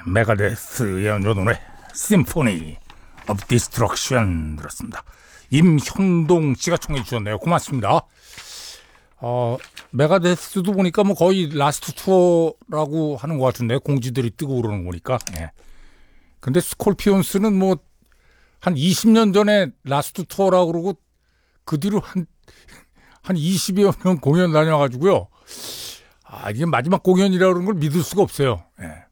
메가데스의 연주 노래 심포니 오브 디스트럭션 들었습니다. 임현동 씨가 청해 주셨네요. 고맙습니다. 메가데스도 보니까 뭐 거의 라스트 투어라고 하는 것 같은데 공지들이 뜨고 그러는 거니까. 예. 근데 스콜피온스는 뭐 한 20년 전에 라스트 투어라고 그러고 그 뒤로 한 20여 년 공연 다녀가지고요. 이게 마지막 공연이라고 그러는 걸 믿을 수가 없어요. 예.